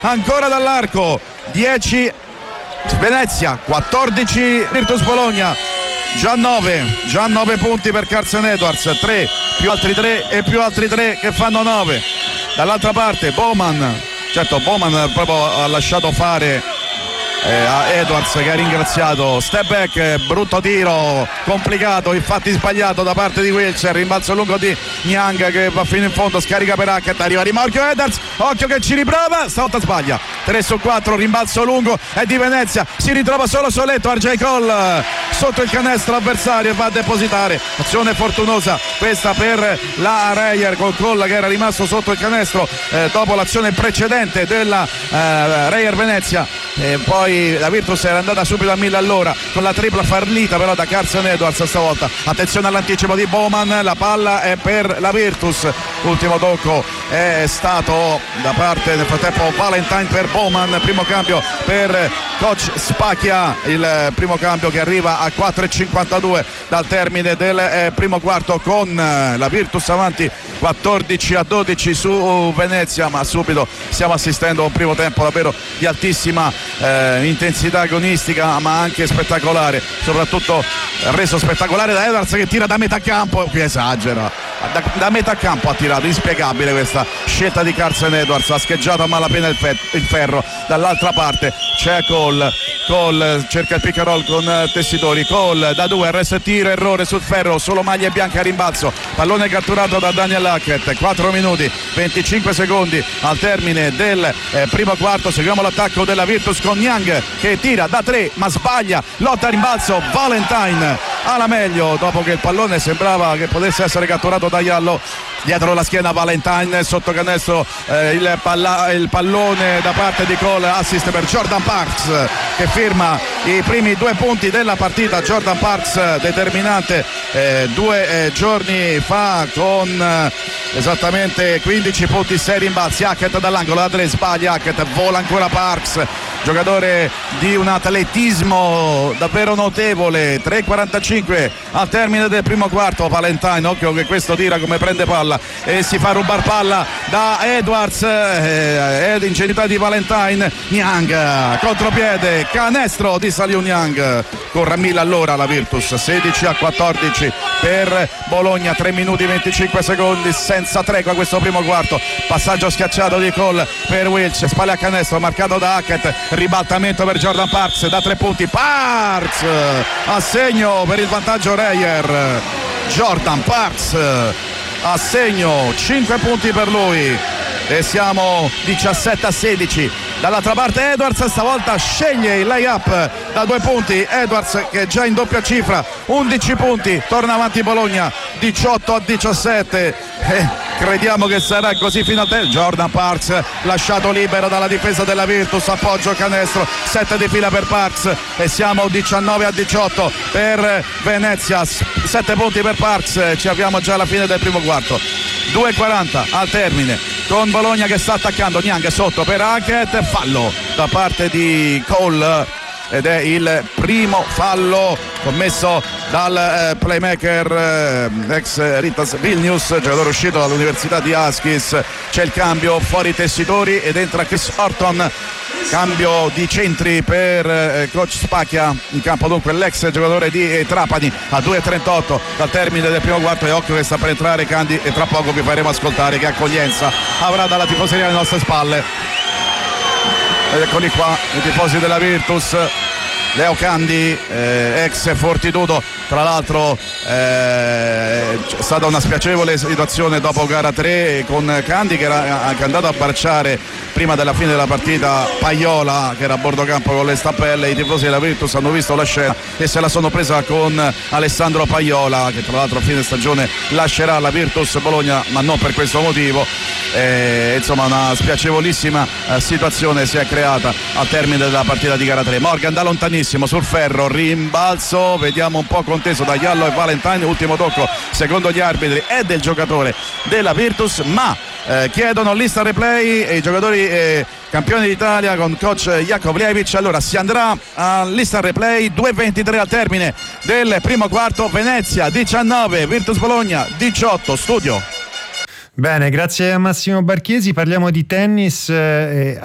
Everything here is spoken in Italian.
ancora dall'arco, 10 Venezia, 14 Virtus Bologna, già 9 punti per Carson Edwards, 3 più altri 3 e più altri 3 che fanno 9. Dall'altra parte Bowman proprio ha lasciato fare a Edwards, che ha ringraziato. Step back, brutto tiro, complicato, infatti sbagliato da parte di Wilcher, rimbalzo lungo di Niang che va fino in fondo, scarica per Hackett, arriva rimorchio Edwards, occhio che ci riprova, stavolta sbaglia, 3 su 4, rimbalzo lungo è di Venezia, si ritrova solo soletto RJ Cole sotto il canestro avversario e va a depositare. Azione fortunosa questa per la Reyer, con Cole che era rimasto sotto il canestro dopo l'azione precedente della Reyer Venezia, e poi la Virtus era andata subito a 1000 all'ora con la tripla fallita però da Carson Edwards stavolta. Attenzione all'anticipo di Bowman, la palla è per la Virtus, ultimo tocco è stato da parte nel frattempo Valentine per Bowman, primo cambio per coach Spacchia, il primo cambio che arriva a 4:52 dal termine del primo quarto, con la Virtus avanti 14-12 su Venezia, ma subito stiamo assistendo a un primo tempo davvero di altissima intensità agonistica, ma anche spettacolare, soprattutto reso spettacolare da Edwards che tira da metà campo, qui esagera, da metà campo ha tirato, inspiegabile questa scelta di Carson Edwards, ha scheggiato a malapena il ferro. Dall'altra parte c'è Cole cerca il pick and roll con Tessitori, Cole da 2, RS tiro, errore sul ferro, solo maglia bianca a rimbalzo, pallone catturato da Daniel Hackett, 4 minuti 25 secondi al termine del primo quarto. Seguiamo l'attacco della Virtus con Niang che tira da 3 ma sbaglia, lotta a rimbalzo, Valentine alla meglio dopo che il pallone sembrava che potesse essere catturato da Iallo. Dietro la schiena Valentine, sotto canestro il pallone da parte di Cole, assist per Jordan Parks che firma i primi 2 punti della partita. Jordan Parks determinante 2 giorni fa con esattamente 15 punti, 6 rimbalzi. Hackett dall'angolo da 3, sbaglia Hackett, vola ancora Parks, giocatore di un atletismo davvero notevole. 3:45 al termine del primo quarto. Valentine, occhio che questo tira come prende palla e si fa rubar palla da Edwards, ed ingenuità di Valentine. Niang contropiede, canestro di Saliu Niang, corre a 1000 all'ora la Virtus, 16-14 per Bologna, 3 minuti 25 secondi senza tregua questo primo quarto. Passaggio schiacciato di Cole per Wilch, spalle a canestro marcato da Hackett, ribaltamento per Jordan Parks da 3 punti, Parks a segno per il vantaggio Reyer. Jordan Parks a segno, 5 punti per lui e siamo 17-16. Dall'altra parte Edwards stavolta sceglie il layup da 2 punti, Edwards che è già in doppia cifra, 11 punti, torna avanti Bologna 18-17 crediamo che sarà così fino a te. Jordan Parks lasciato libero dalla difesa della Virtus, appoggio canestro, 7 di fila per Parks e siamo 19-18 per Venezia, 7 punti per Parks, ci avviamo già alla fine del primo quarto. 2:40 al termine con Bologna che sta attaccando. Niang sotto per Hackett, fallo da parte di Cole ed è il primo fallo commesso dal playmaker ex Ritas Vilnius, giocatore uscito dall'Università di Askis. C'è il cambio, fuori Tessitori ed entra Chris Horton, cambio di centri per coach Spacchia in campo, dunque l'ex giocatore di Trapani a 2:38 dal termine del primo quarto. E occhio che sta per entrare Candi e tra poco vi faremo ascoltare che accoglienza avrà dalla tifoseria alle nostre spalle. Ed eccoli qua i tifosi della Virtus, Leo Candi, ex Fortitudo, tra l'altro è stata una spiacevole situazione dopo gara 3 con Candi che era anche andato a abbracciare prima della fine della partita Paiola che era a bordo campo con le stampelle. I tifosi della Virtus hanno visto la scena e se la sono presa con Alessandro Paiola, che tra l'altro a fine stagione lascerà la Virtus Bologna ma non per questo motivo. Insomma una spiacevolissima situazione si è creata al termine della partita di gara 3. Morgan da lontanissimo sul ferro, rimbalzo, vediamo un po' conteso da Iallo e Valentine, ultimo tocco secondo gli arbitri è del giocatore della Virtus, ma chiedono lista replay e i giocatori campioni d'Italia con coach Jakovljevic. Allora si andrà a lista replay. 2:23 al termine del primo quarto, Venezia 19, Virtus Bologna 18. Studio. Bene, grazie a Massimo Barchiesi. Parliamo di tennis.